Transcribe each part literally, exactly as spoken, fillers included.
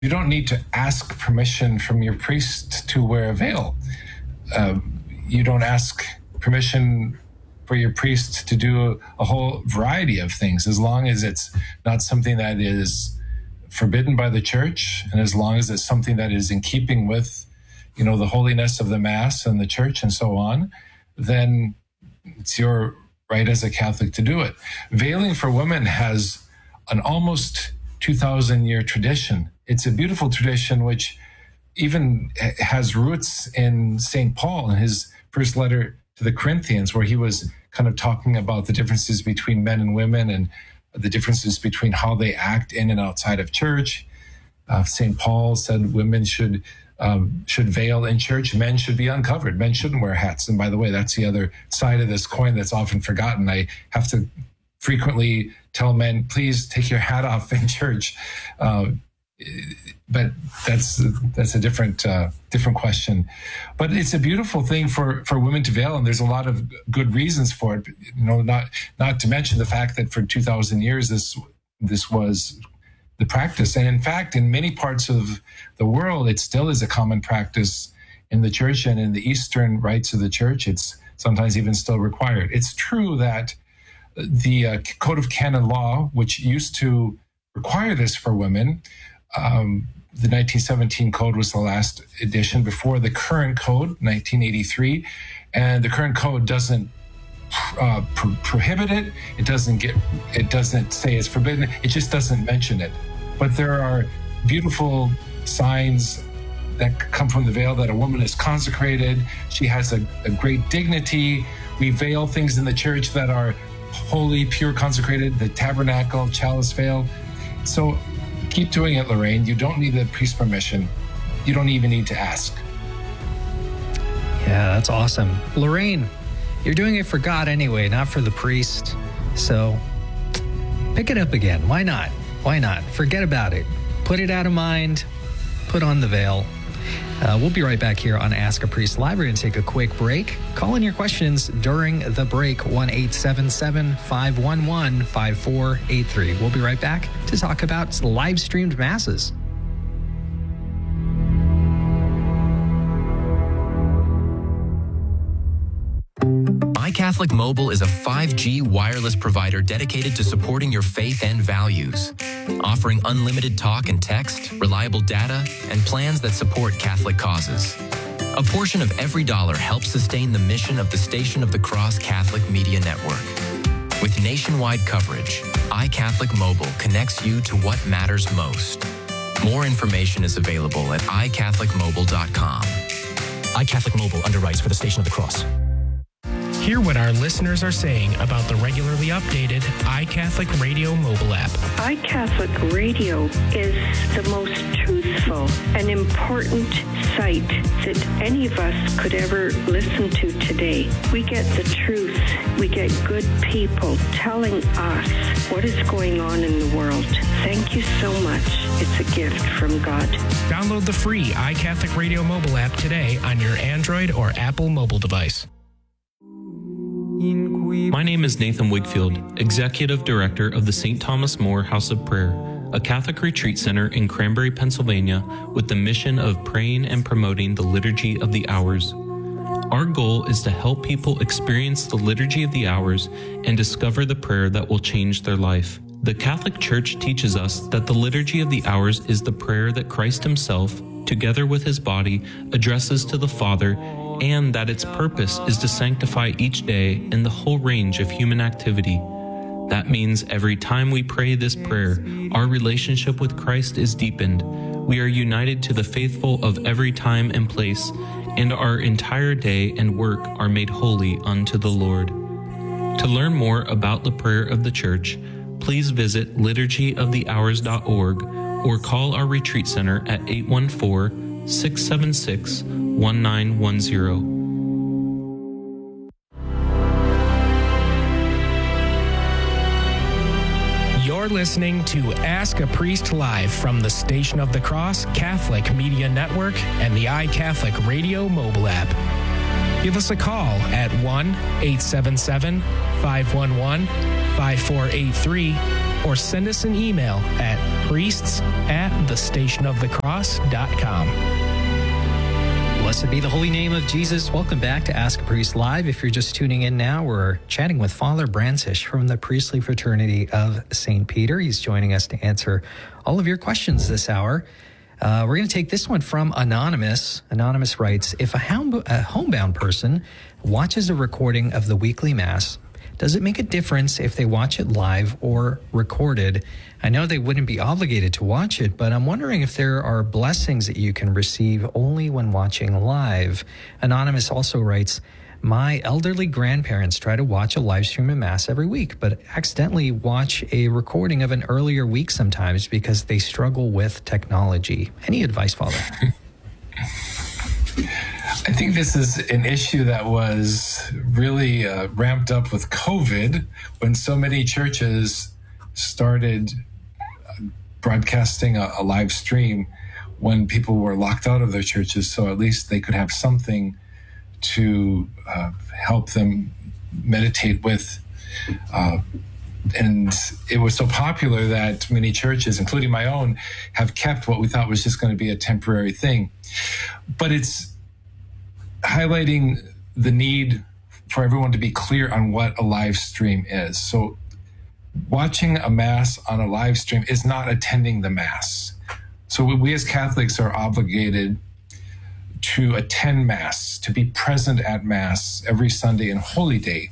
You don't need to ask permission from your priest to wear a veil. Uh, you don't ask permission for your priest to do a, a whole variety of things, as long as it's not something that is forbidden by the church, and as long as it's something that is in keeping with, you know, the holiness of the Mass and the church and so on, then it's your right as a Catholic to do it. Veiling for women has an almost two thousand year tradition. It's a beautiful tradition which even has roots in Saint Paul in his first letter to the Corinthians, where he was kind of talking about the differences between men and women and the differences between how they act in and outside of church. Uh, Saint Paul said women should um, should veil in church. Men should be uncovered. Men shouldn't wear hats. And by the way, that's the other side of this coin that's often forgotten. I have to frequently tell men, please take your hat off in church. Uh, but that's that's a different uh, different question. But it's a beautiful thing for, for women to veil, and there's a lot of good reasons for it. You know, not not to mention the fact that for two thousand years this this was the practice, and in fact, in many parts of the world, it still is a common practice in the church, and in the Eastern rites of the church, it's sometimes even still required. It's true that the uh, Code of Canon Law, which used to require this for women, um, the nineteen seventeen code was the last edition before the current code, nineteen eighty-three, and the current code doesn't uh, pro- prohibit it. It doesn't get. It doesn't say it's forbidden. It just doesn't mention it. But there are beautiful signs that come from the veil that a woman is consecrated. She has a, a great dignity. We veil things in the church that are holy, pure, consecrated, the tabernacle, chalice veil. So keep doing it, Lorraine. You don't need the priest's permission. You don't even need to ask. Yeah, that's awesome. Lorraine, you're doing it for God anyway, not for the priest. So pick it up again. Why not? Why not? Forget about it. Put it out of mind. Put on the veil. Uh, we'll be right back here on Ask a Priest Live. We're going to take a quick break. Call in your questions during the break, one eight seven seven, five one one, five four eight three. We'll be right back to talk about live-streamed masses. iCatholic Mobile is a five G wireless provider dedicated to supporting your faith and values, offering unlimited talk and text, reliable data, and plans that support Catholic causes. A portion of every dollar helps sustain the mission of the Station of the Cross Catholic Media Network. With nationwide coverage, iCatholic Mobile connects you to what matters most. More information is available at i catholic mobile dot com. iCatholic Mobile underwrites for the Station of the Cross. Hear what our listeners are saying about the regularly updated iCatholic Radio mobile app. iCatholic Radio is the most truthful and important site that any of us could ever listen to today. We get the truth. We get good people telling us what is going on in the world. Thank you so much. It's a gift from God. Download the free iCatholic Radio mobile app today on your Android or Apple mobile device. My name is Nathan Wigfield, Executive Director of the Saint Thomas More House of Prayer, a Catholic retreat center in Cranberry, Pennsylvania, with the mission of praying and promoting the Liturgy of the Hours. Our goal is to help people experience the Liturgy of the Hours and discover the prayer that will change their life. The Catholic Church teaches us that the Liturgy of the Hours is the prayer that Christ himself, together with his body, addresses to the Father, and that its purpose is to sanctify each day in the whole range of human activity. That means every time we pray this prayer, our relationship with Christ is deepened. We are united to the faithful of every time and place, and our entire day and work are made holy unto the Lord. To learn more about the prayer of the Church, please visit liturgy of the hours dot org or call our retreat center at eight one four, six seven six, one nine one zero. You're listening to Ask a Priest Live from the Station of the Cross Catholic Media Network and the iCatholic Radio mobile app. Give us a call at one eight seven seven, five one one, five four eight three or send us an email at priests at the station of the cross dot com. Blessed be the holy name of Jesus. Welcome back to Ask a Priest Live. If you're just tuning in now, we're chatting with Father Brancisz from the Priestly Fraternity of Saint Peter. He's joining us to answer all of your questions this hour. Uh, we're going to take this one from Anonymous. Anonymous writes, if a, home, a homebound person watches a recording of the weekly Mass, does it make a difference if they watch it live or recorded? I know they wouldn't be obligated to watch it, but I'm wondering if there are blessings that you can receive only when watching live. Anonymous also writes, my elderly grandparents try to watch a live stream of Mass every week, but accidentally watch a recording of an earlier week sometimes because they struggle with technology. Any advice, Father? I think this is an issue that was really uh, ramped up with COVID when so many churches started broadcasting a, a live stream when people were locked out of their churches, so at least they could have something to uh, help them meditate with. Uh, and it was so popular that many churches, including my own, have kept what we thought was just going to be a temporary thing. But it's highlighting the need for everyone to be clear on what a live stream is. So watching a Mass on a live stream is not attending the Mass. So we as Catholics are obligated to attend Mass, to be present at Mass every Sunday and Holy Day.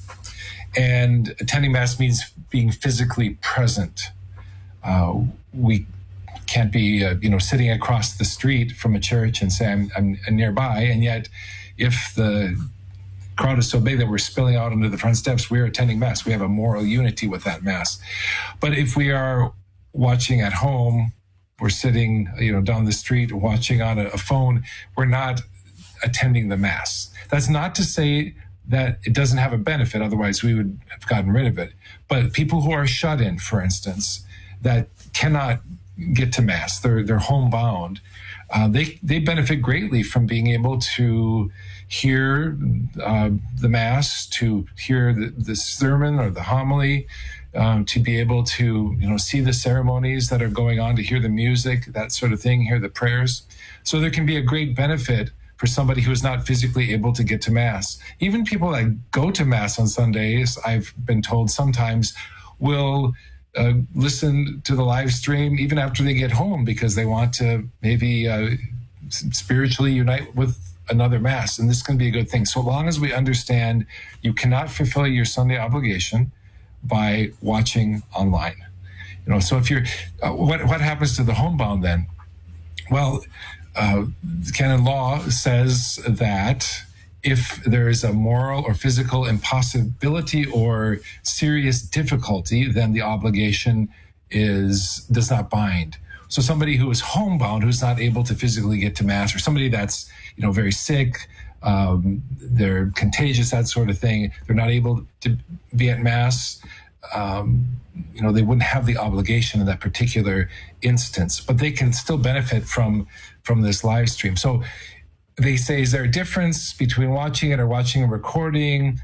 And attending Mass means being physically present. Uh, we can't be, uh, you know, sitting across the street from a church and say, I'm, I'm nearby. And yet, if the crowd is so big that we're spilling out onto the front steps, we're attending Mass. We have a moral unity with that Mass. But if we are watching at home, we're sitting, you know, down the street watching on a, a phone, we're not attending the Mass. That's not to say that it doesn't have a benefit, otherwise we would have gotten rid of it. But people who are shut in, for instance, that cannot get to Mass, they're they're homebound, uh, they they benefit greatly from being able to hear uh, the Mass, to hear the, the sermon or the homily, um, to be able to, you know, see the ceremonies that are going on, to hear the music, that sort of thing, hear the prayers. So there can be a great benefit for somebody who is not physically able to get to Mass. Even people that go to Mass on Sundays, I've been told sometimes, will uh, listen to the live stream even after they get home because they want to maybe uh, spiritually unite with another Mass. And this can be a good thing. So long as we understand you cannot fulfill your Sunday obligation by watching online. You know, so if you're, uh, what, what happens to the homebound then? Well, Uh, canon law says that if there is a moral or physical impossibility or serious difficulty, then the obligation is does not bind. So somebody who is homebound, who's not able to physically get to Mass, or somebody that's, you know, very sick, um, they're contagious, that sort of thing, they're not able to be at Mass, um, you know, they wouldn't have the obligation in that particular instance, but they can still benefit from from this live stream. So they say, is there a difference between watching it or watching a recording?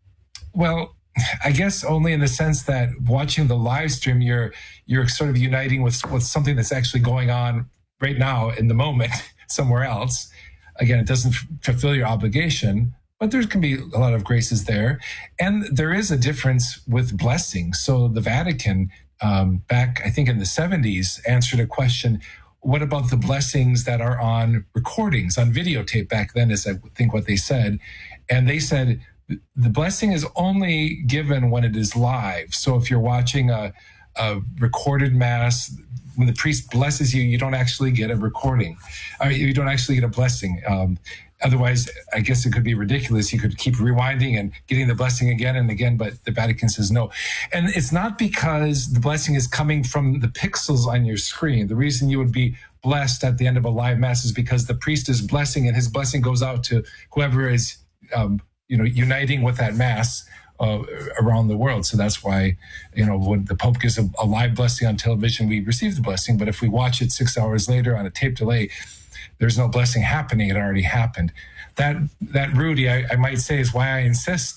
Well, I guess only in the sense that watching the live stream, you're you're sort of uniting with, with something that's actually going on right now in the moment somewhere else. Again, it doesn't f- fulfill your obligation, but there can be a lot of graces there. And there is a difference with blessings. So the Vatican, um, back, I think in the seventies, answered a question, what about the blessings that are on recordings, on videotape? Back then is, I think, what they said. And they said, the blessing is only given when it is live. So if you're watching a, a recorded Mass, when the priest blesses you, you don't actually get a recording. Or you don't actually get a blessing. Um, Otherwise, I guess it could be ridiculous. You could keep rewinding and getting the blessing again and again, but the Vatican says no. And it's not because the blessing is coming from the pixels on your screen. The reason you would be blessed at the end of a live Mass is because the priest is blessing, and his blessing goes out to whoever is, um, you know, uniting with that Mass uh, around the world. So that's why, you know, when the Pope gives a, a live blessing on television, we receive the blessing. But if we watch it six hours later on a tape delay, there's no blessing happening. It already happened. That, that Rudy, I, I might say, is why I insist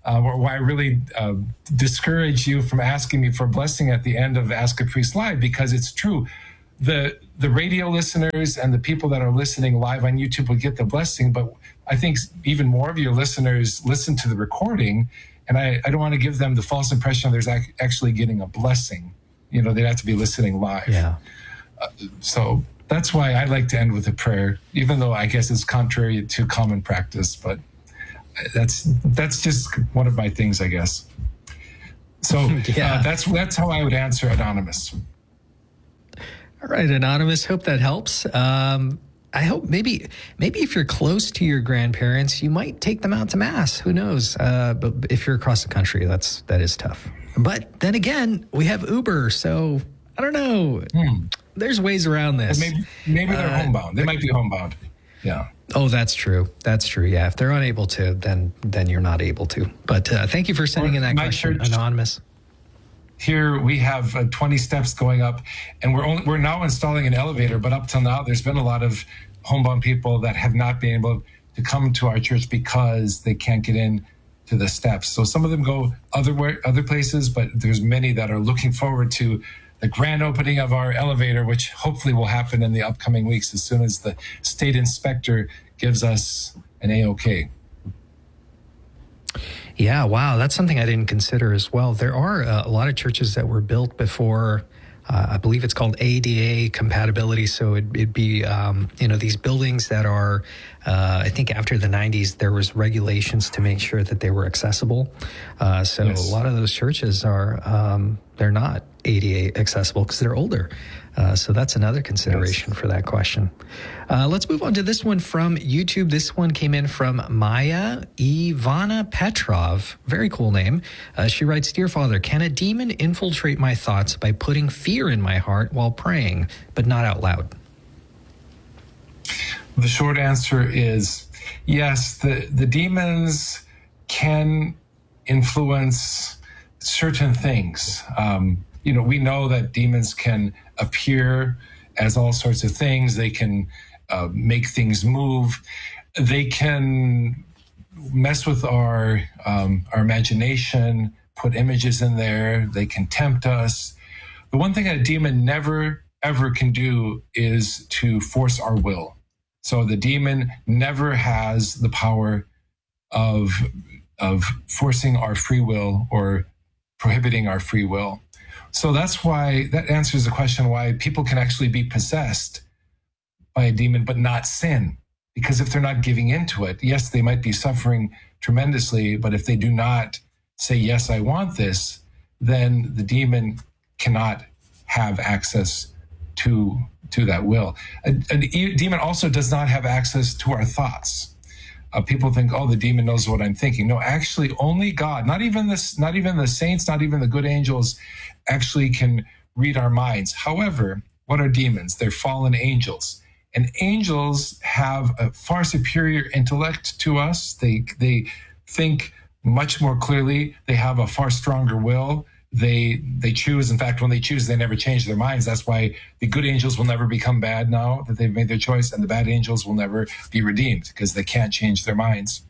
uh, why I really uh, discourage you from asking me for a blessing at the end of Ask a Priest Live, because it's true. The the radio listeners and the people that are listening live on YouTube will get the blessing, but I think even more of your listeners listen to the recording, and I, I don't want to give them the false impression there's ac- actually getting a blessing. You know, they'd have to be listening live. Yeah. Uh, so that's why I like to end with a prayer, even though I guess it's contrary to common practice, but that's that's just one of my things, I guess. So yeah. uh, that's that's how I would answer Anonymous. All right, Anonymous, hope that helps. Um, I hope maybe maybe if you're close to your grandparents, you might take them out to Mass. Who knows? Uh, but if you're across the country, that's that is tough. But then again, we have Uber, so I don't know. Hmm. There's ways around this. Maybe, maybe they're uh, homebound. They might be homebound. Yeah. Oh, that's true. That's true. Yeah. If they're unable to, then then you're not able to. But uh, thank you for sending or in that question, church, Anonymous. Here we have uh, twenty steps going up, and we're only, we're now installing an elevator. But up till now, there's been a lot of homebound people that have not been able to come to our church because they can't get in to the steps. So some of them go other other places, but there's many that are looking forward to the grand opening of our elevator, which hopefully will happen in the upcoming weeks as soon as the state inspector gives us an A-OK. Yeah, wow, that's something I didn't consider as well. There are uh, a lot of churches that were built before, uh, I believe it's called A D A compatibility. So it'd, it'd be, um, you know, these buildings that are, uh, I think after the nineties, there was regulations to make sure that they were accessible. Uh, so yes. A lot of those churches are, um, they're not A D A accessible because they're older. Uh, so that's another consideration yes. for that question. Uh, let's move on to this one from YouTube. This one came in from Maya Ivana Petrov. Very cool name. Uh, she writes, Dear Father, can a demon infiltrate my thoughts by putting fear in my heart while praying, but not out loud? The short answer is yes. The, the demons can influence certain things. Um, you know, we know that demons can appear as all sorts of things. They can uh, make things move. They can mess with our um, our imagination, put images in there. They can tempt us. The one thing a demon never, ever can do is to force our will. So the demon never has the power of, of forcing our free will or prohibiting our free will. So that's why, that answers the question why people can actually be possessed by a demon but not sin. Because if they're not giving into it, yes, they might be suffering tremendously, but if they do not say, yes, I want this, then the demon cannot have access to, to that will. A, a demon also does not have access to our thoughts. Uh, people think, oh, the demon knows what I'm thinking. No, actually, only God, not even this, not even the saints, not even the good angels, actually can read our minds. However, what are demons? They're fallen angels, and angels have a far superior intellect to us. They they think much more clearly. They have a far stronger will. They they choose. In fact, when they choose, they never change their minds. That's why the good angels will never become bad now that they've made their choice, and the bad angels will never be redeemed because they can't change their minds.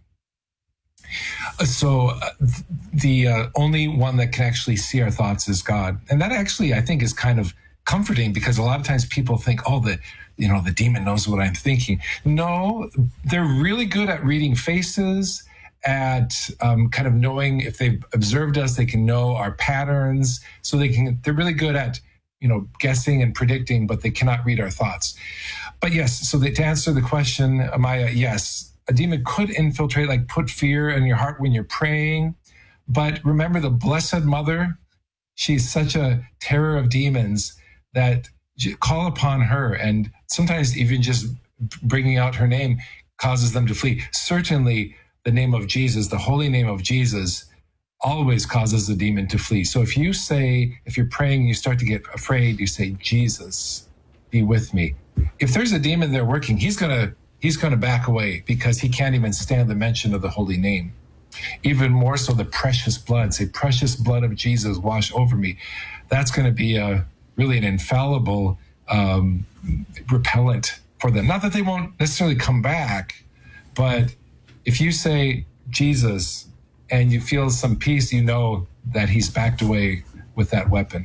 So uh, the uh, only one that can actually see our thoughts is God. And that actually, I think, is kind of comforting because a lot of times people think, oh, the, you know, the demon knows what I'm thinking. No, they're really good at reading faces, at um, kind of knowing if they've observed us, they can know our patterns. So they can, they're really good at, you know, guessing and predicting, but they cannot read our thoughts. But yes, so they, to answer the question, Amaya, yes, a demon could infiltrate, like put fear in your heart when you're praying. But remember the Blessed Mother, she's such a terror of demons that call upon her. And sometimes even just bringing out her name causes them to flee. Certainly the name of Jesus, the holy name of Jesus, always causes the demon to flee. So if you say, if you're praying, you start to get afraid, you say, Jesus, be with me. If there's a demon there working, he's going to He's going to back away because he can't even stand the mention of the holy name. Even more so, the precious blood, say, precious blood of Jesus, wash over me. That's going to be a, really an infallible um, repellent for them. Not that they won't necessarily come back, but if you say, Jesus, and you feel some peace, you know that he's backed away with that weapon.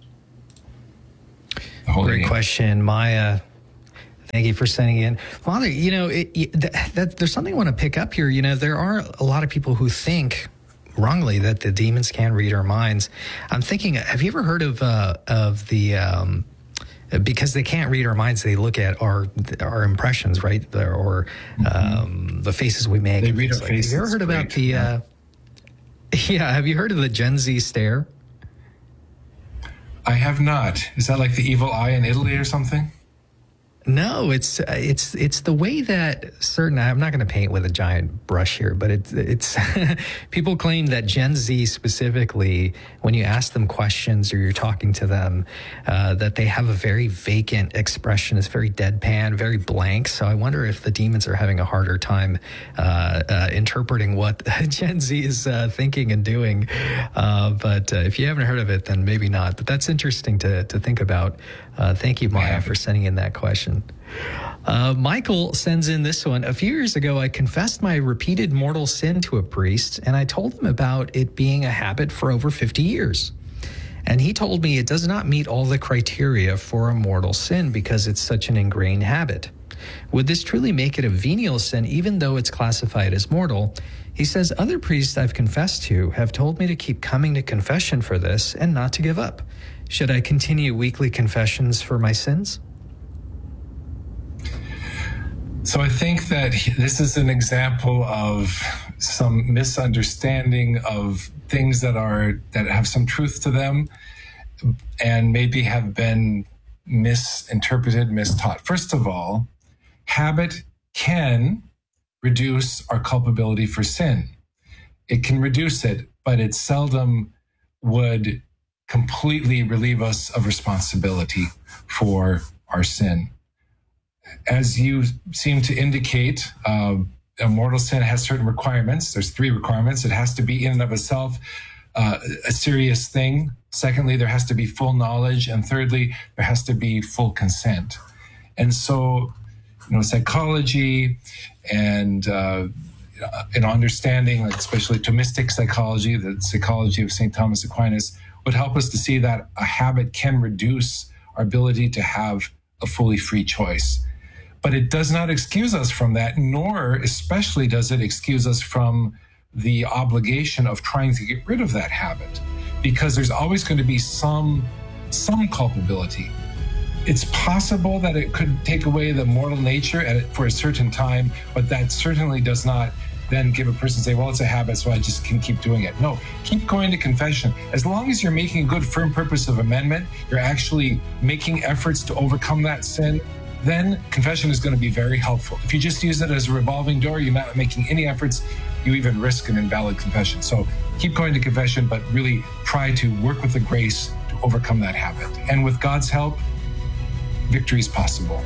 Great question, Maya. Thank you for sending in. Father, you know, it, it, that, that, there's something I want to pick up here. You know, there are a lot of people who think wrongly that the demons can read our minds. I'm thinking, have you ever heard of uh, of the, um, because they can't read our minds, they look at our our impressions, right? Or um, mm-hmm. the faces we make. They read our like, faces. Have you ever heard about the, uh, yeah, have you heard of the Gen Z stare? I have not. Is that like the evil eye in Italy or something? No, it's it's it's the way that certain. I'm not going to paint with a giant brush here, but it's it's people claim that Gen Z specifically, when you ask them questions or you're talking to them, uh, that they have a very vacant expression. It's very deadpan, very blank. So I wonder if the demons are having a harder time uh, uh, interpreting what Gen Z is uh, thinking and doing. Uh, but uh, if you haven't heard of it, then maybe not. But that's interesting to to think about. Uh, thank you, Maya, for sending in that question. Uh, Michael sends in this one. A few years ago, I confessed my repeated mortal sin to a priest, and I told him about it being a habit for over fifty years. And he told me it does not meet all the criteria for a mortal sin because it's such an ingrained habit. Would this truly make it a venial sin, even though it's classified as mortal? He says, other priests I've confessed to have told me to keep coming to confession for this and not to give up. Should I continue weekly confessions for my sins? So I think that this is an example of some misunderstanding of things that are that have some truth to them and maybe have been misinterpreted, mistaught. First of all, habit can reduce our culpability for sin. It can reduce it, but it seldom would completely relieve us of responsibility for our sin. As you seem to indicate, uh, a mortal sin has certain requirements. There's three requirements. It has to be in and of itself uh, a serious thing. Secondly, there has to be full knowledge. And thirdly, there has to be full consent. And so, you know, psychology and uh, an understanding, especially Thomistic psychology, the psychology of Saint Thomas Aquinas, would help us to see that a habit can reduce our ability to have a fully free choice. But it does not excuse us from that, nor especially does it excuse us from the obligation of trying to get rid of that habit, because there's always going to be some, some culpability. It's possible that it could take away the mortal nature at it for a certain time, but that certainly does not then give a person say, well, it's a habit, so I just can keep doing it. No, keep going to confession. As long as you're making a good, firm purpose of amendment, you're actually making efforts to overcome that sin, then confession is going to be very helpful. If you just use it as a revolving door, you're not making any efforts, you even risk an invalid confession. So keep going to confession, but really try to work with the grace to overcome that habit. And with God's help, victory is possible.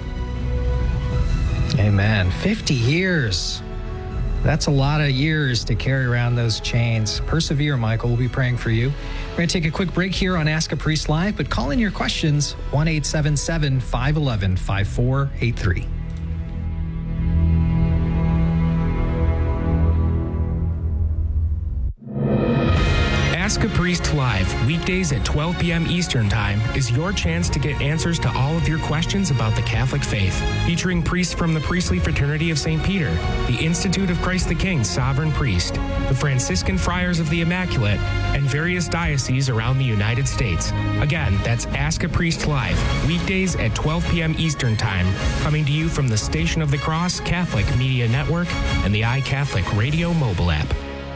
Amen. fifty years. That's a lot of years to carry around those chains. Persevere, Michael. We'll be praying for you. We're going to take a quick break here on Ask a Priest Live, but call in your questions, one eight seven seven, five one one, five four eight three. Ask a Priest Live, weekdays at twelve p.m. Eastern Time, is your chance to get answers to all of your questions about the Catholic faith. Featuring priests from the Priestly Fraternity of Saint Peter, the Institute of Christ the King Sovereign Priest, the Franciscan Friars of the Immaculate, and various dioceses around the United States. Again, that's Ask a Priest Live, weekdays at twelve p.m. Eastern Time, coming to you from the Station of the Cross Catholic Media Network and the iCatholic Radio mobile app.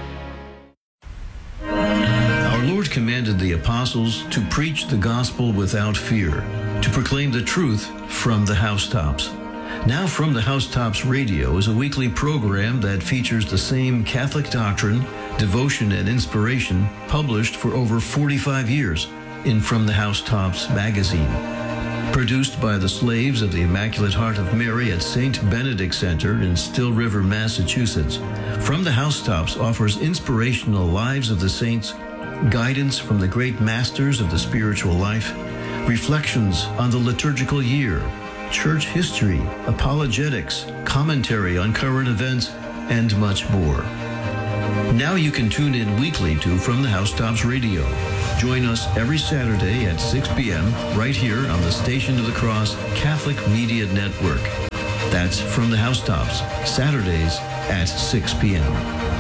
Our Lord commanded the apostles to preach the gospel without fear, to proclaim the truth from the housetops. Now From the Housetops Radio is a weekly program that features the same Catholic doctrine, devotion, and inspiration published for over forty-five years in From the Housetops magazine. Produced by the Slaves of the Immaculate Heart of Mary at Saint Benedict Center in Still River, Massachusetts, From the Housetops offers inspirational lives of the saints, guidance from the great masters of the spiritual life, reflections on the liturgical year, church history, apologetics, commentary on current events, and much more. Now you can tune in weekly to From the Housetops Radio. Join us every Saturday at six p.m. right here on the Station of the Cross Catholic Media Network. That's From the Housetops, Saturdays at six p.m.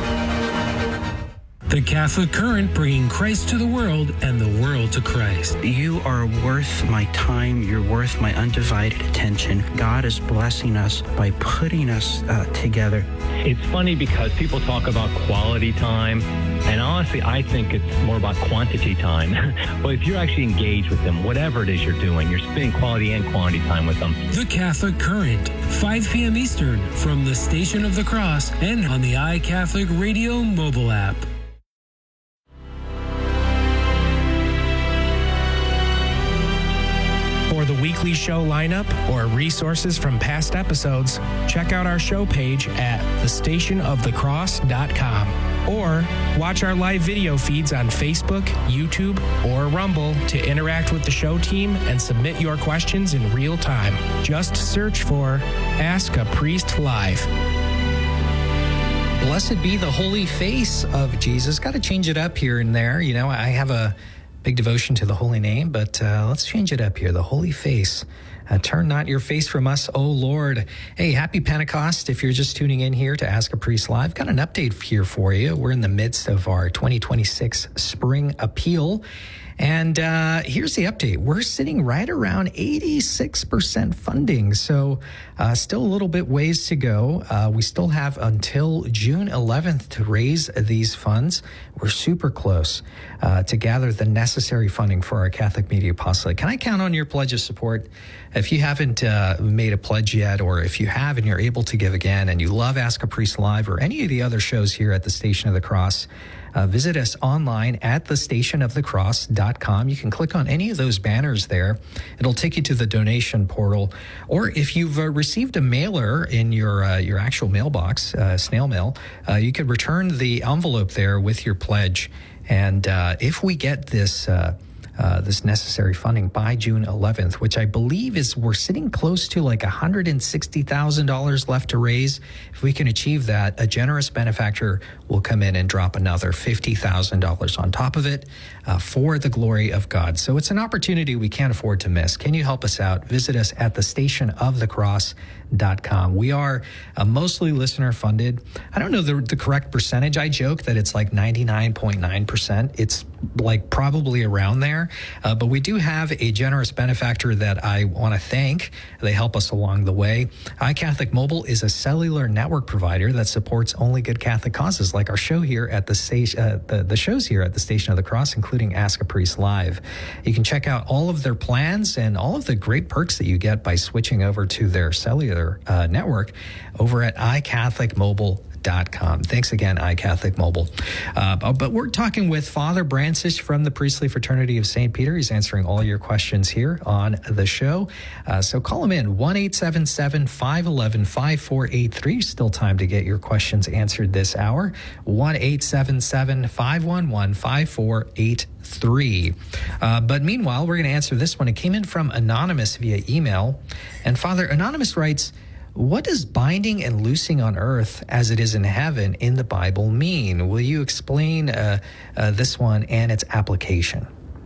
The Catholic Current, bringing Christ to the world and the world to Christ. You are worth my time. You're worth my undivided attention. God is blessing us by putting us uh, together. It's funny because people talk about quality time, and honestly, I think it's more about quantity time. But if you're actually engaged with them, whatever it is you're doing, you're spending quality and quantity time with them. The Catholic Current, five p.m. Eastern, from the Station of the Cross and on the iCatholic Radio mobile app. For the weekly show lineup or resources from past episodes, check out our show page at the station of the cross dot com or watch our live video feeds on Facebook, YouTube, or Rumble to interact with the show team and submit your questions in real time. Just search for Ask a Priest Live. Blessed be the holy face of Jesus. Got to change it up here and there. You know, I have a big devotion to the holy name, but uh, let's change it up here. The holy face. Uh, turn not your face from us, O Lord. Hey, happy Pentecost. If you're just tuning in here to Ask a Priest Live, got an update here for you. We're in the midst of our twenty twenty-six spring appeal. And uh, here's the update. We're sitting right around eighty-six percent funding. So uh, still a little bit ways to go. Uh, we still have until June eleventh to raise these funds. We're super close uh, to gather the necessary funding for our Catholic Media Apostolate. Can I count on your pledge of support? If you haven't uh, made a pledge yet, or if you have and you're able to give again, and you love Ask a Priest Live or any of the other shows here at the Station of the Cross, Uh, visit us online at the station of the cross dot com. You can click on any of those banners there. It'll take you to the donation portal. Or if you've uh, received a mailer in your uh, your actual mailbox, uh, snail mail, uh, you could return the envelope there with your pledge. And uh, if we get this uh, uh, this necessary funding by June eleventh, which I believe is we're sitting close to like one hundred sixty thousand dollars left to raise. If we can achieve that, a generous benefactor will come in and drop another fifty thousand dollars on top of it uh, for the glory of God. So it's an opportunity we can't afford to miss. Can you help us out? Visit us at the station of the cross dot com. We are uh, mostly listener funded. I don't know the, the correct percentage. I joke that it's like ninety-nine point nine percent. It's like probably around there. Uh, but we do have a generous benefactor that I want to thank. They help us along the way. iCatholic Mobile is a cellular network provider that supports only good Catholic causes, like our show here at the station, uh, the, the shows here at the Station of the Cross, including Ask a Priest Live. You can check out all of their plans and all of the great perks that you get by switching over to their cellular uh, network over at i catholic mobile dot com. Thanks again, iCatholic Mobile. Uh, but we're talking with Father Brancisz from the Priestly Fraternity of Saint Peter. He's answering all your questions here on the show. Uh, so call him in, one eight seven seven, five one one, five four eight three. Still time to get your questions answered this hour. one eight seven seven, five one one, five four eight three. Uh, but meanwhile, we're going to answer this one. It came in from Anonymous via email. And Father, Anonymous writes, what does binding and loosing on earth as it is in heaven in the Bible mean? Will you explain uh, uh, this one and its application?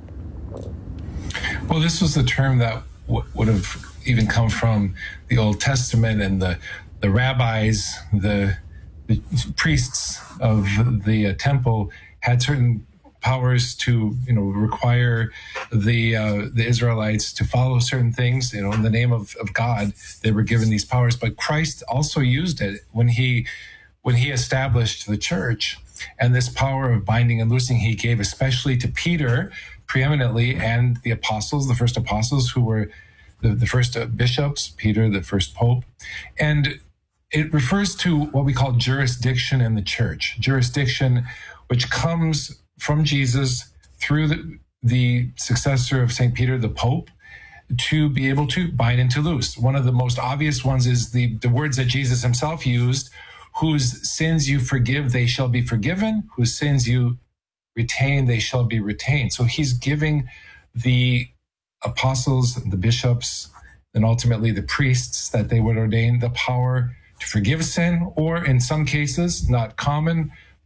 Well, this was the term that w- would have even come from the Old Testament, and the, the rabbis, the, the priests of the uh, temple had certain powers to, you know, require the uh, the Israelites to follow certain things, you know, in the name of, of God. They were given these powers, but Christ also used it when he when he established the church. And this power of binding and loosing he gave especially to Peter, preeminently, and the apostles, the first apostles, who were the, the first uh, bishops, Peter, the first pope. And it refers to what we call jurisdiction in the church, jurisdiction which comes from Jesus through the, the successor of Saint Peter, the Pope, to be able to bind and to loose. One of the most obvious ones is the, the words that Jesus himself used: whose sins you forgive, they shall be forgiven. Whose sins you retain, they shall be retained. So he's giving the apostles, the bishops, and ultimately the priests that they would ordain the power to forgive sin, or in some cases, not common,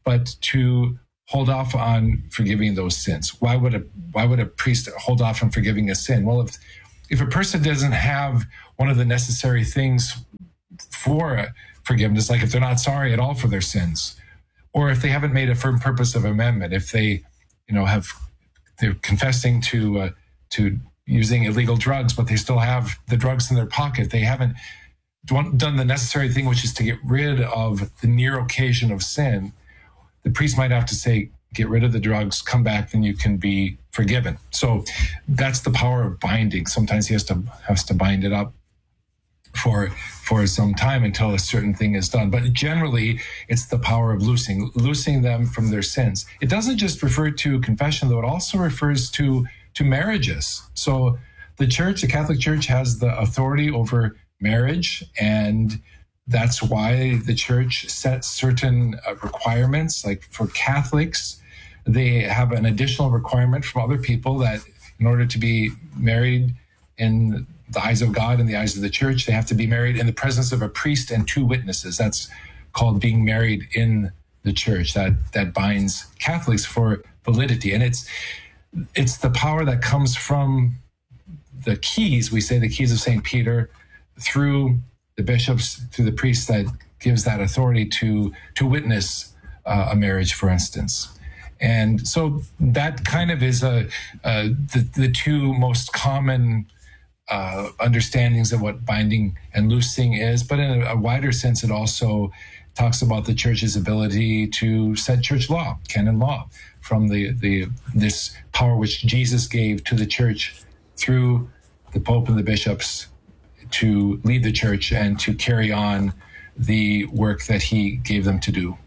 but to hold off on forgiving those sins. Why would a why would a priest hold off on forgiving a sin? Well, if if a person doesn't have one of the necessary things for forgiveness, like if they're not sorry at all for their sins, or if they haven't made a firm purpose of amendment, if they, you know, have they're confessing to uh, to using illegal drugs, but they still have the drugs in their pocket, they haven't done the necessary thing, which is to get rid of the near occasion of sin, the priest might have to say, get rid of the drugs, come back, then you can be forgiven. So that's the power of binding. Sometimes he has to has to bind it up for for some time until a certain thing is done. But generally, it's the power of loosing, loosing them from their sins. It doesn't just refer to confession, though. It also refers to, to marriages. So the church, the Catholic Church, has the authority over marriage, and that's why the church sets certain uh, requirements. Like for Catholics, they have an additional requirement from other people that in order to be married in the eyes of God and the eyes of the church, they have to be married in the presence of a priest and two witnesses. That's called being married in the church. That that binds Catholics for validity. And it's it's the power that comes from the keys, we say the keys of Saint Peter, through the bishops, through the priests, that gives that authority to to witness uh, a marriage, for instance. And so that kind of is a, a the, the two most common uh, understandings of what binding and loosing is. But in a, a wider sense, it also talks about the church's ability to set church law, canon law, from the, the this power which Jesus gave to the church through the Pope and the bishops to lead the church and to carry on the work that he gave them to do.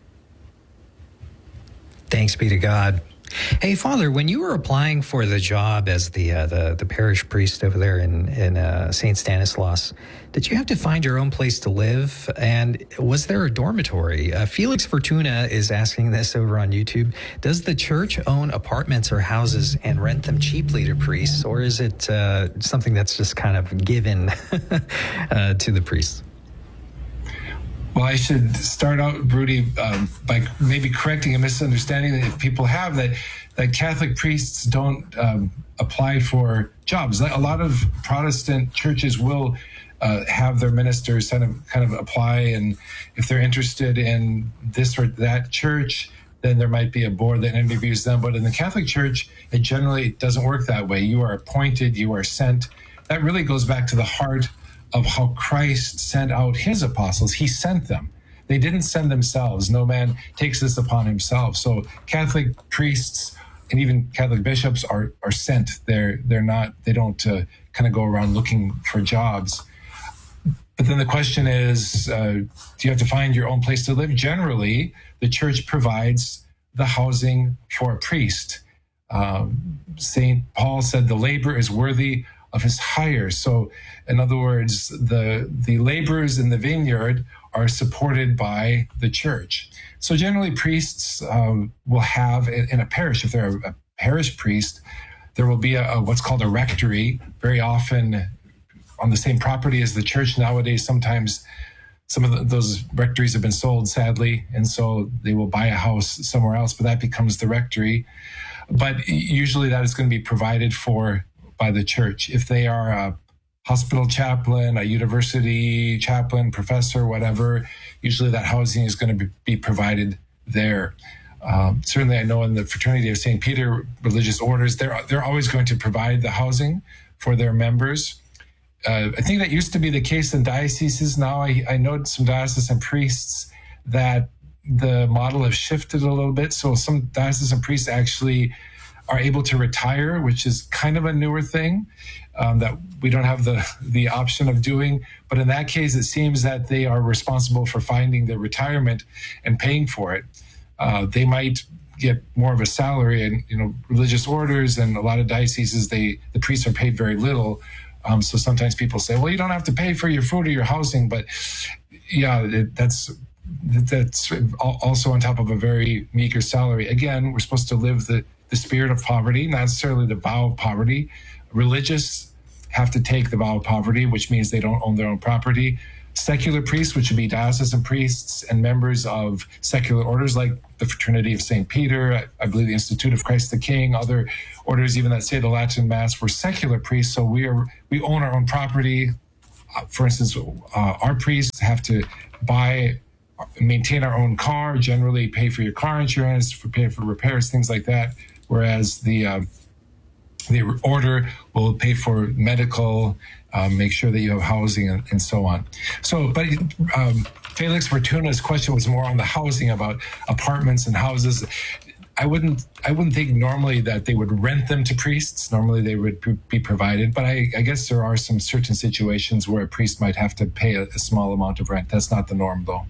Thanks be to God. Hey, Father, when you were applying for the job as the uh, the, the parish priest over there in, in uh, Saint Stanislaus, did you have to find your own place to live? And was there a dormitory? Uh, Felix Fortuna is asking this over on YouTube. Does the church own apartments or houses and rent them cheaply to priests, or is it uh, something that's just kind of given uh, to the priests? Well, I should start out, Rudy, um, by maybe correcting a misunderstanding that if people have, that that Catholic priests don't um, apply for jobs. A lot of Protestant churches will uh, have their ministers kind of kind of apply, and if they're interested in this or that church, then there might be a board that interviews them. But in the Catholic Church, it generally doesn't work that way. You are appointed, you are sent. That really goes back to the heart of how Christ sent out his apostles. He sent them. They didn't send themselves. No man takes this upon himself. So Catholic priests and even Catholic bishops are are sent. They're they're not. They don't uh, kind of go around looking for jobs. But then the question is, uh, do you have to find your own place to live? Generally, the church provides the housing for a priest. Um, Saint Paul said, "The labor is worthy of his hire." So in other words, the the laborers in the vineyard are supported by the church. So generally priests um, will have in, in a parish, if they're a parish priest, there will be a, a what's called a rectory, very often on the same property as the church. Nowadays, sometimes some of the, those rectories have been sold, sadly, and so they will buy a house somewhere else, but that becomes the rectory. But usually that is going to be provided for by the church. If they are a hospital chaplain, a university chaplain, professor, whatever, usually that housing is going to be, be provided there. Um, certainly, I know in the Fraternity of Saint Peter religious orders, they're they're always going to provide the housing for their members. Uh, I think that used to be the case in dioceses. Now I, I know some diocesan priests that the model has shifted a little bit. So some diocesan priests actually are able to retire, which is kind of a newer thing um, that we don't have the, the option of doing. But in that case, it seems that they are responsible for finding their retirement and paying for it. Uh, they might get more of a salary, and you know, religious orders and a lot of dioceses, they the priests are paid very little. Um, so sometimes people say, well, you don't have to pay for your food or your housing, but yeah, it, that's that's also on top of a very meager salary. Again, we're supposed to live the the spirit of poverty, not necessarily the vow of poverty. Religious have to take the vow of poverty, which means they don't own their own property. secular priests, which would be diocesan priests and members of secular orders like the Fraternity of Saint Peter, I, I believe the Institute of Christ the King, other orders even that say the Latin Mass, were secular priests. So we are we own our own property. Uh, for instance, uh, our priests have to buy, maintain our own car, generally pay for your car insurance, for pay for repairs, things like that. Whereas the uh, the order will pay for medical, um, make sure that you have housing, and, and so on. So, but um, Felix Fortuna's question was more on the housing, about apartments and houses. I wouldn't, I wouldn't think normally that they would rent them to priests. Normally they would be provided, but I, I guess there are some certain situations where a priest might have to pay a, a small amount of rent. That's not the norm, though.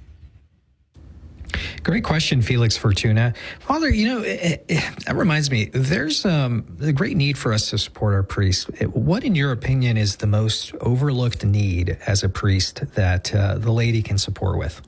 Great question, Felix Fortuna. Father, you know, it, it, that reminds me, there's um, a great need for us to support our priests. What, in your opinion, is the most overlooked need as a priest that uh, the laity can support with?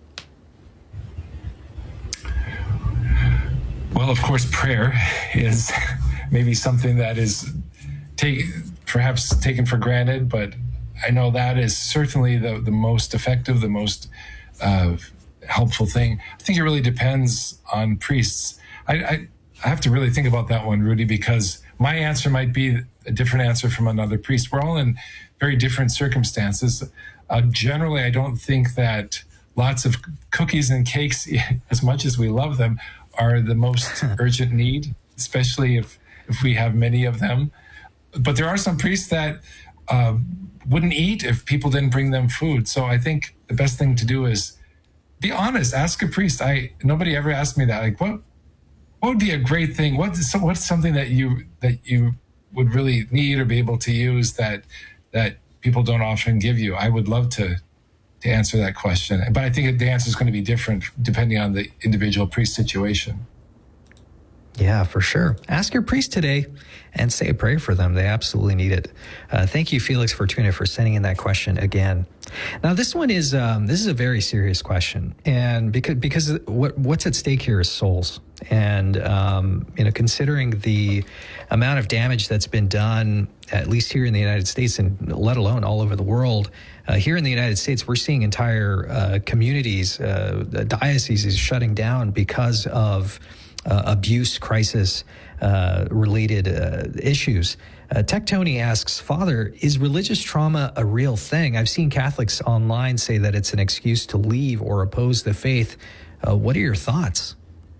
Well, of course, prayer is maybe something that is take, perhaps taken for granted, but I know that is certainly the, the most effective, the most uh, helpful thing. I think it really depends on priests. I, I, I have to really think about that one, Rudy, because my answer might be a different answer from another priest. We're all in very different circumstances. Uh, generally, I don't think that lots of cookies and cakes, as much as we love them, are the most urgent need, especially if, if we have many of them. But there are some priests that uh, wouldn't eat if people didn't bring them food. So I think the best thing to do is be honest. Ask a priest. I nobody ever asked me that. Like, what what would be a great thing? What's what's something that you that you would really need or be able to use that that people don't often give you? I would love to to answer that question, but I think the answer is going to be different depending on the individual priest situation. Yeah, for sure. Ask your priest today and say a prayer for them. They absolutely need it. Uh, thank you, Felix Fortuna, for sending in that question again. Now, this one is um, this is a very serious question, and because because what what's at stake here is souls, and um, you know, considering the amount of damage that's been done, at least here in the United States, and let alone all over the world. Uh, here in the United States, we're seeing entire uh, communities, uh, dioceses shutting down because of uh, abuse, crisis uh, related uh, issues. Uh, Tech Tony asks, Father, is religious trauma a real thing? I've seen Catholics online say that it's an excuse to leave or oppose the faith. Uh, what are your thoughts?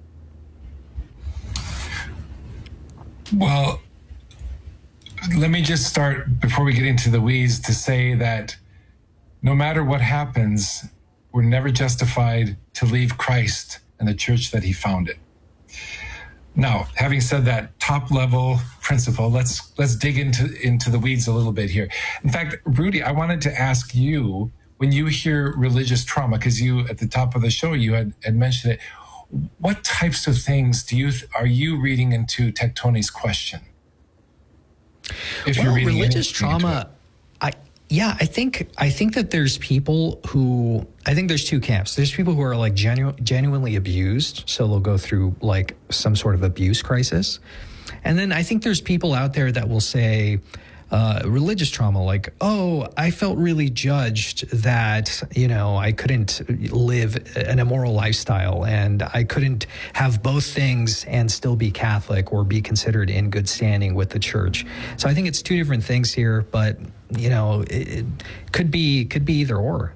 Well, let me just start before we get into the weeds to say that no matter what happens, we're never justified to leave Christ and the church that he founded. Now, having said that top level principle, let's let's dig into, into the weeds a little bit here. In fact, Rudy, I wanted to ask you, when you hear religious trauma, because you, at the top of the show, you had, had mentioned it, what types of things do you are you reading into Tech Tony's question? If well, you're reading religious trauma, I yeah, I think I think that there's people who I think there's two camps. There's people who are like genu- genuinely abused, so they'll go through like some sort of abuse crisis, and then I think there's people out there that will say uh, religious trauma, like, oh, I felt really judged that, you know, I couldn't live an immoral lifestyle and I couldn't have both things and still be Catholic or be considered in good standing with the church. So I think it's two different things here, but, you know, it, it could be could be either or.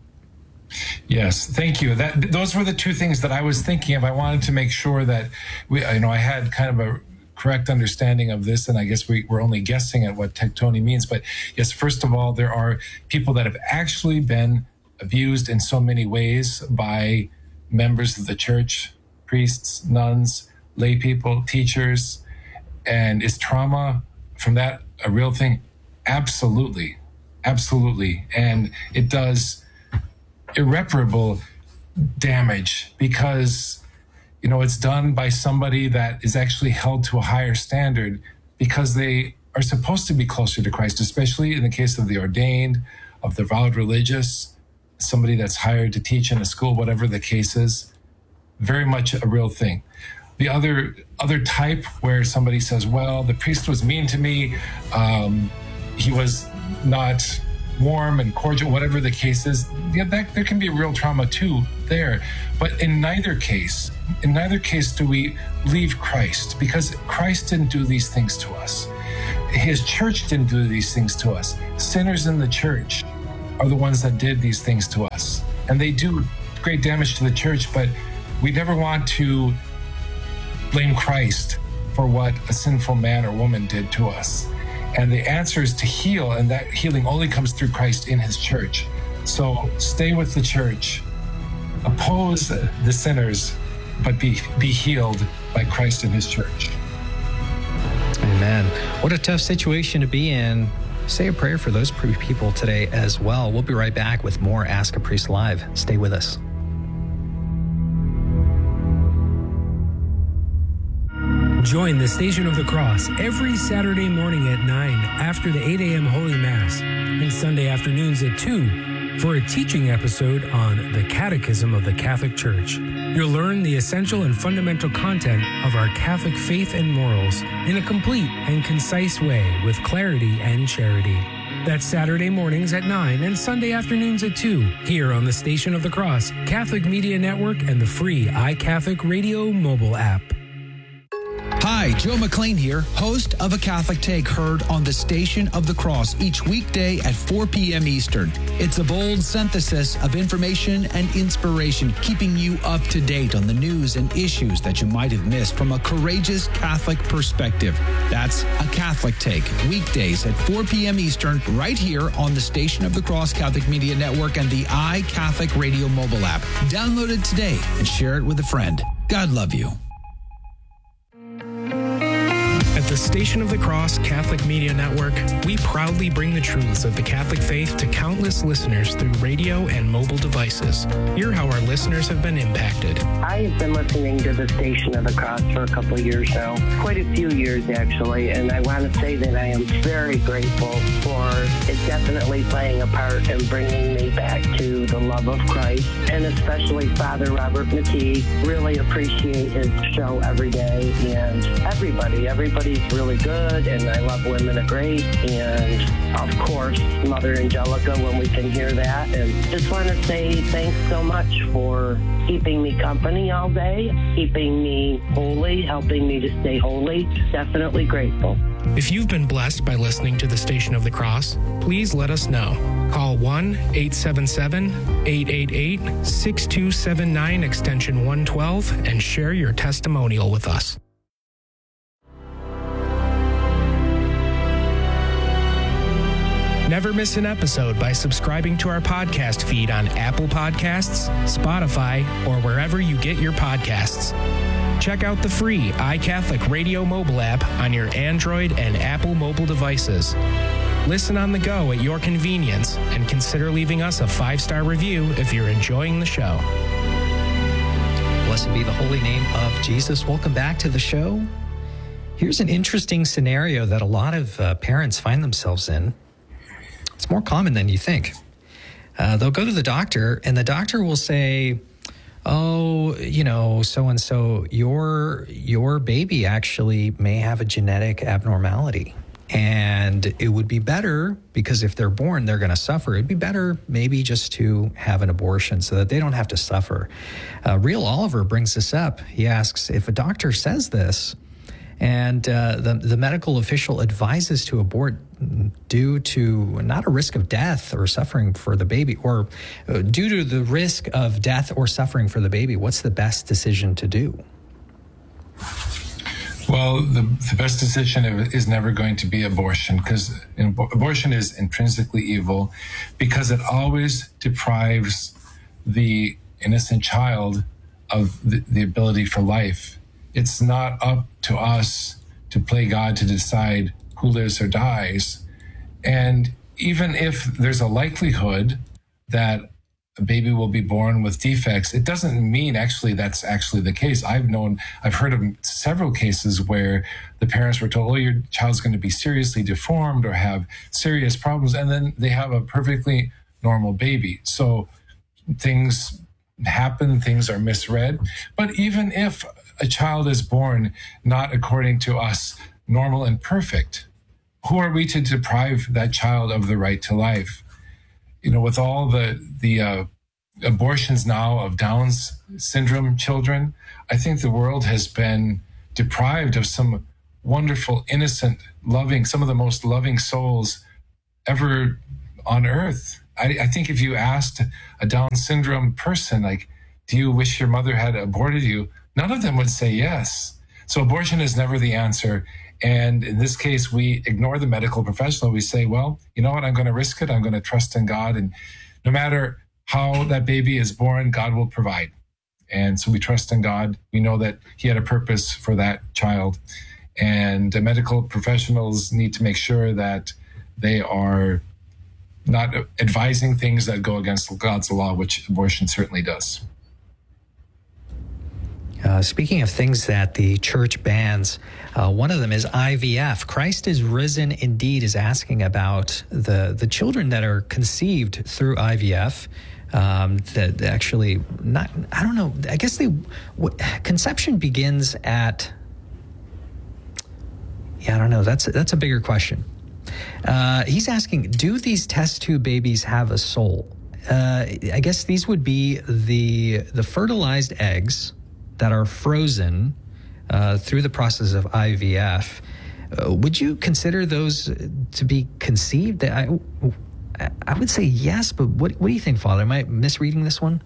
Yes, thank you. That those were the two things that I was thinking of. I wanted to make sure that we, you know, I had kind of a correct understanding of this, and I guess we, we're only guessing at what Tech Tony means. But yes, first of all, there are people that have actually been abused in so many ways by members of the church, priests, nuns, lay people, teachers. And is trauma from that a real thing? Absolutely. Absolutely. And it does irreparable damage because, you know, it's done by somebody that is actually held to a higher standard because they are supposed to be closer to Christ, especially in the case of the ordained, of the vowed religious, somebody that's hired to teach in a school, whatever the case is. Very much a real thing. The other other type where somebody says, well, the priest was mean to me. Um, he was not warm and cordial, whatever the case is, yeah, that, there can be real trauma too there. But in neither case, in neither case do we leave Christ, because Christ didn't do these things to us. His church didn't do these things to us. Sinners in the church are the ones that did these things to us. And they do great damage to the church, but we never want to blame Christ for what a sinful man or woman did to us. And the answer is to heal, and that healing only comes through Christ in his church. So stay with the church, oppose the sinners, but be, be healed by Christ in his church. Amen. What a tough situation to be in. Say a prayer for those people today as well. We'll be right back with more Ask a Priest Live. Stay with us. Join the Station of the Cross every Saturday morning at nine after the eight a.m. Holy Mass and Sunday afternoons at two for a teaching episode on the Catechism of the Catholic Church. You'll learn the essential and fundamental content of our Catholic faith and morals in a complete and concise way with clarity and charity. That's Saturday mornings at nine and Sunday afternoons at two here on the Station of the Cross, Catholic Media Network, and the free iCatholic Radio mobile app. Hi, Joe McLean here, host of A Catholic Take, heard on the Station of the Cross each weekday at four p.m. Eastern. It's a bold synthesis of information and inspiration, keeping you up to date on the news and issues that you might have missed from a courageous Catholic perspective. That's A Catholic Take, weekdays at four p.m. Eastern, right here on the Station of the Cross Catholic Media Network and the iCatholic Radio mobile app. Download it today and share it with a friend. God love you. At the Station of the Cross Catholic Media Network, we proudly bring the truths of the Catholic faith to countless listeners through radio and mobile devices. Hear how our listeners have been impacted. I've been listening to the Station of the Cross for a couple of years now, quite a few years actually, and I want to say that I am very grateful for it definitely playing a part in bringing me back to the love of Christ, and especially Father Robert McKee. Really appreciate his show every day, and everybody, everybody He's really good, and I love Women of Grace, and of course Mother Angelica when we can hear that. And just want to say thanks so much for keeping me company all day, keeping me holy, helping me to stay holy. Definitely grateful. If you've been blessed by listening to the Station of the Cross, please let us know. Call one eight seven seven, eight eight eight, six two seven nine extension one twelve and share your testimonial with us. Never miss an episode by subscribing to our podcast feed on Apple Podcasts, Spotify, or wherever you get your podcasts. Check out the free iCatholic Radio mobile app on your Android and Apple mobile devices. Listen on the go at your convenience, and consider leaving us a five-star review if you're enjoying the show. Blessed be the holy name of Jesus. Welcome back to the show. Here's an interesting scenario that a lot of uh, parents find themselves in. It's more common than you think. Uh, they'll go to the doctor, and the doctor will say, oh, you know, so-and-so, your your baby actually may have a genetic abnormality. And it would be better, because if they're born, they're going to suffer. It'd be better maybe just to have an abortion so that they don't have to suffer. Uh, Real Oliver brings this up. He asks, if a doctor says this, and uh, the, the medical official advises to abort due to not a risk of death or suffering for the baby, or uh, due to the risk of death or suffering for the baby, what's the best decision to do? Well, the, the best decision is never going to be abortion, because abortion is intrinsically evil, because it always deprives the innocent child of the, the ability for life. It's not up to us to play God to decide who lives or dies. And even if there's a likelihood that a baby will be born with defects, it doesn't mean actually that's actually the case. I've known, I've heard of several cases where the parents were told, oh, your child's going to be seriously deformed or have serious problems, and then they have a perfectly normal baby. So things happen, things are misread. But even if a child is born not according to us, normal and perfect, who are we to deprive that child of the right to life? you know, with all the the uh, abortions now of Down's syndrome children, I think the world has been deprived of some wonderful, innocent, loving, some of the most loving souls ever on earth. I, I think if you asked a Down syndrome person, like, do you wish your mother had aborted you? None of them would say yes. So abortion is never the answer. And in this case, we ignore the medical professional. We say, well, you know what? I'm going to risk it. I'm going to trust in God. And no matter how that baby is born, God will provide. And so we trust in God. We know that he had a purpose for that child. And the medical professionals need to make sure that they are not advising things that go against God's law, which abortion certainly does. Uh, speaking of things that the church bans, uh, one of them is I V F. Christ is Risen Indeed is asking about the, the children that are conceived through I V F. Um, that actually not, I don't know, I guess they, what, conception begins at, yeah, I don't know. That's, that's a bigger question. Uh, he's asking, do these test tube babies have a soul? Uh, I guess these would be the, the fertilized eggs that are frozen uh, through the process of I V F. Uh, would you consider those to be conceived? I, I would say yes, but what, what do you think, Father? Am I misreading this one?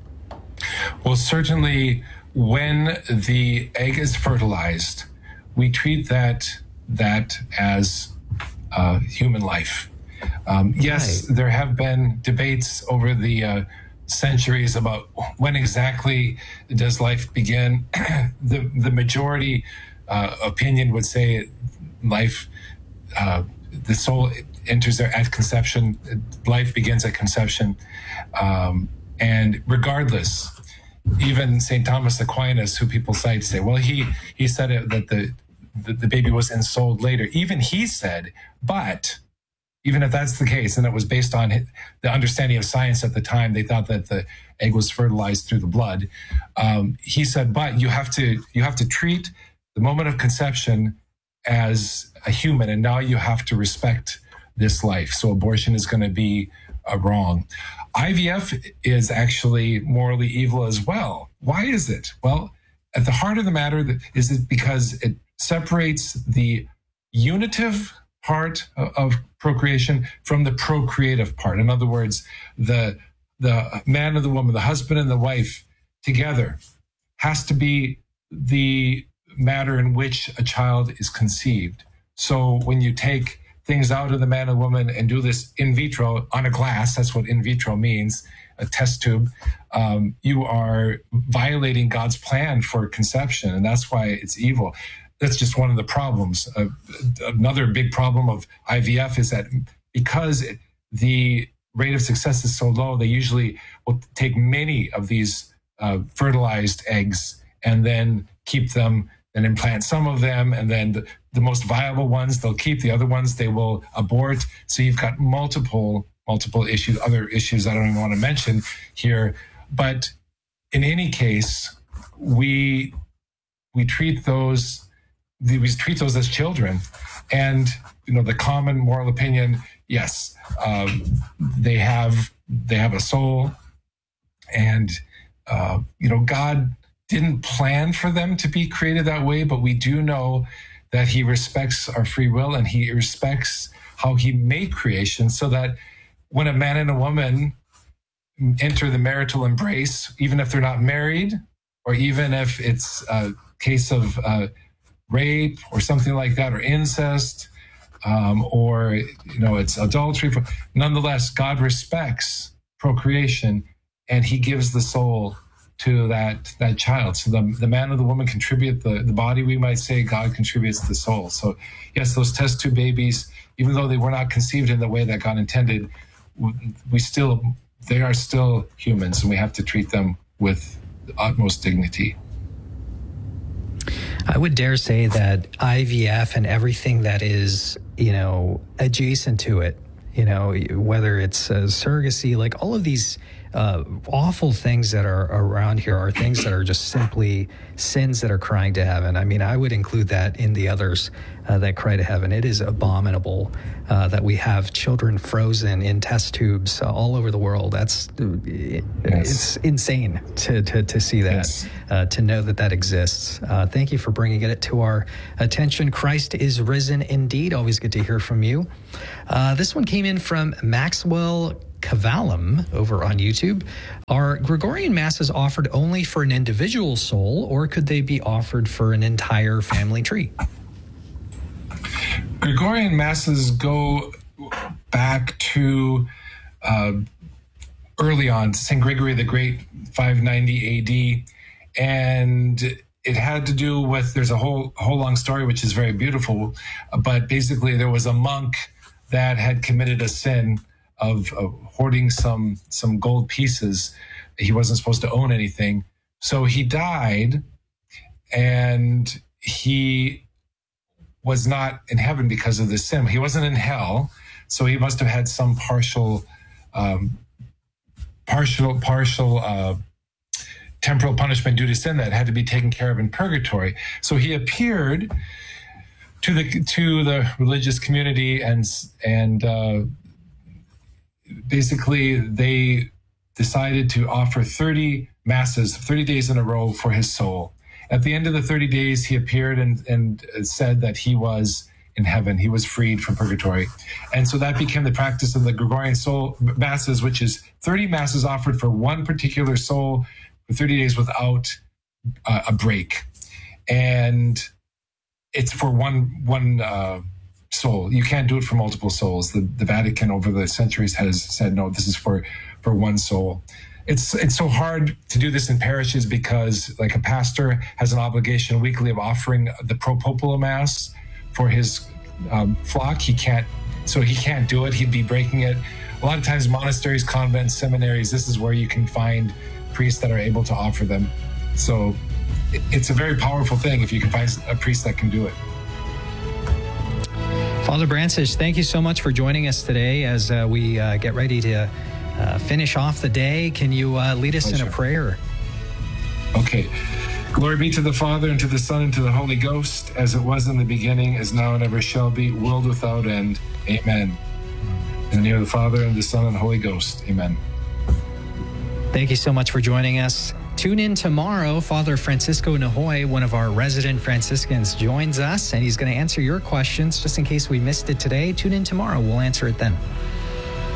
Well, certainly when the egg is fertilized, we treat that that as uh, human life. Um, yes, right. There have been debates over the uh, centuries about when exactly does life begin. the the majority uh, opinion would say life, uh, the soul enters there at conception. Life begins at conception. Um, and regardless, even Saint Thomas Aquinas, who people cite, say, well, he, he said it, that the, the, the baby was ensouled later. Even he said, but even if that's the case, and it was based on the understanding of science at the time, they thought that the egg was fertilized through the blood. Um, he said, but you have to, you have to treat the moment of conception as a human, and now you have to respect this life. So abortion is going to be uh, wrong. I V F is actually morally evil as well. Why is it? Well, at the heart of the matter is it because it separates the unitive part of procreation from the procreative part. In other words, the the man and the woman, the husband and the wife together has to be the matter in which a child is conceived. So when you take things out of the man and woman and do this in vitro on a glass, that's what in vitro means, a test tube, um, you are violating God's plan for conception, and that's why it's evil. That's just one of the problems. Uh, another big problem of I V F is that because it, the rate of success is so low, they usually will take many of these uh, fertilized eggs and then keep them and implant some of them, and then the, the most viable ones they'll keep, the other ones they will abort. So you've got multiple multiple issues, other issues I don't even want to mention here. But in any case, we we treat those we treat those as children, and you know the common moral opinion, yes, um, they have they have a soul, and uh, you know God didn't plan for them to be created that way, but we do know that he respects our free will, and he respects how he made creation, so that when a man and a woman enter the marital embrace, even if they're not married, or even if it's a case of uh, rape or something like that, or incest, um, or you know it's adultery, nonetheless, God respects procreation, and he gives the soul to that that child. So the, the man or the woman contribute the, the body, we might say, God contributes the soul. So yes, those test tube babies, even though they were not conceived in the way that God intended, we still, they are still humans, and we have to treat them with the utmost dignity. I would dare say that I V F and everything that is, you know, adjacent to it, you know, whether it's uh, surrogacy, like all of these uh, awful things that are around here are things that are just simply sins that are crying to heaven. I mean, I would include that in the others uh, that cry to heaven. It is abominable uh, that we have children frozen in test tubes uh, all over the world. That's it, yes. It's insane to to, to see that, yes. uh, to know that that exists. Uh, thank you for bringing it to our attention. Christ is risen indeed. Always good to hear from you. Uh, this one came in from Maxwell Cavalum over on YouTube. Are Gregorian masses offered only for an individual soul, or could they be offered for an entire family tree? Gregorian masses go back to uh, early on, Saint Gregory the Great, five ninety A D, and it had to do with, there's a whole whole long story which is very beautiful, but basically there was a monk that had committed a sin of, of hoarding some some gold pieces. He wasn't supposed to own anything. So he died, and he was not in heaven because of this sin. He wasn't in hell, so he must have had some partial, um, partial, partial uh, temporal punishment due to sin that had to be taken care of in purgatory. So he appeared to the to the religious community, and and uh, basically they decided to offer thirty masses, thirty days in a row for his soul. At the end of the thirty days, he appeared and, and said that he was in heaven. He was freed from purgatory. And so that became the practice of the Gregorian soul masses, which is thirty masses offered for one particular soul for thirty days without uh, a break. And it's for one one uh, soul. You can't do it for multiple souls. The, the Vatican over the centuries has said, no, this is for, for one soul. It's it's so hard to do this in parishes because, like, a pastor has an obligation weekly of offering the pro populo mass for his um, flock. He can't, so he can't do it. He'd be breaking it. A lot of times, monasteries, convents, seminaries, this is where you can find priests that are able to offer them. So it, it's a very powerful thing if you can find a priest that can do it. Father Brancis, thank you so much for joining us today as uh, we uh, get ready to Uh, finish off the day. Can you uh, lead us Pleasure. in a prayer? Okay. Glory be to the Father, and to the Son, and to the Holy Ghost, as it was in the beginning, as now and ever shall be, world without end. Amen. In the name of the Father, and the Son, and the Holy Ghost. Amen. Thank you so much for joining us. Tune in tomorrow. Father Francisco Nahoy, one of our resident Franciscans, joins us, and he's going to answer your questions. Just in case we missed it today, tune in tomorrow. We'll answer it then.